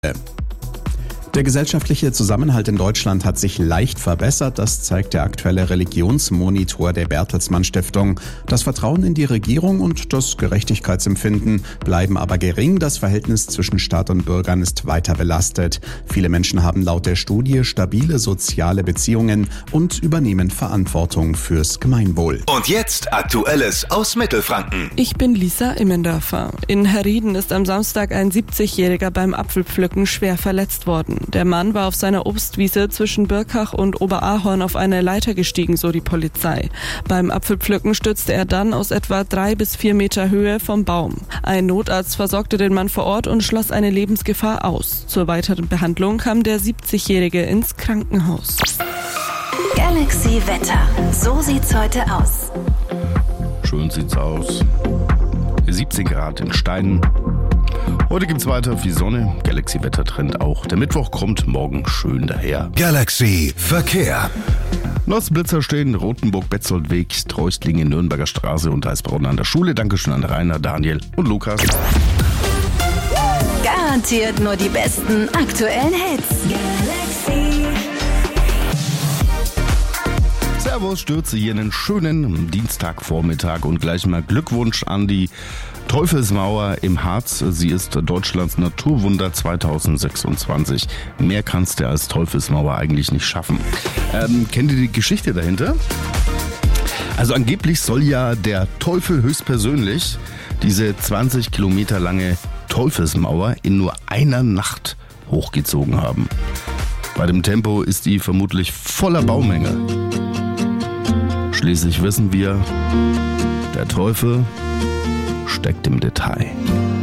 Der gesellschaftliche Zusammenhalt in Deutschland hat sich leicht verbessert, das zeigt der aktuelle Religionsmonitor der Bertelsmann Stiftung. Das Vertrauen in die Regierung und das Gerechtigkeitsempfinden bleiben aber gering. Das Verhältnis zwischen Staat und Bürgern ist weiter belastet. Viele Menschen haben laut der Studie stabile soziale Beziehungen und übernehmen Verantwortung fürs Gemeinwohl. Und jetzt Aktuelles aus Mittelfranken. Ich bin Lisa Immendörfer. In Herrieden ist am Samstag ein 70-Jähriger beim Apfelpflücken schwer verletzt worden. Der Mann war auf seiner Obstwiese zwischen Birkach und Oberahorn auf eine Leiter gestiegen, so die Polizei. Beim Apfelpflücken stürzte er dann aus etwa 3 bis 4 Meter Höhe vom Baum. Ein Notarzt versorgte den Mann vor Ort und schloss eine Lebensgefahr aus. Zur weiteren Behandlung kam der 70-Jährige ins Krankenhaus. Galaxy Wetter. So sieht's heute aus. Schön sieht's aus. 17 Grad in Steinen. Heute gibt's weiter viel Sonne. Galaxy-Wettertrend auch. Der Mittwoch kommt morgen schön daher. Galaxy Verkehr. Nosblitzer stehen, Rotenburg-Betzoldweg, Treustlingen, Nürnberger Straße und Heißbronn an der Schule. Dankeschön an Rainer, Daniel und Lukas. Garantiert nur die besten aktuellen Hits. Galaxy. Servus, Stürze hier einen schönen Dienstagvormittag und gleich mal Glückwunsch an die Teufelsmauer im Harz. Sie ist Deutschlands Naturwunder 2026. Mehr kannst du als Teufelsmauer eigentlich nicht schaffen. Kennt ihr die Geschichte dahinter? Also angeblich soll ja der Teufel höchstpersönlich diese 20 Kilometer lange Teufelsmauer in nur einer Nacht hochgezogen haben. Bei dem Tempo ist die vermutlich voller Baumenge. Schließlich wissen wir, der Teufel steckt im Detail.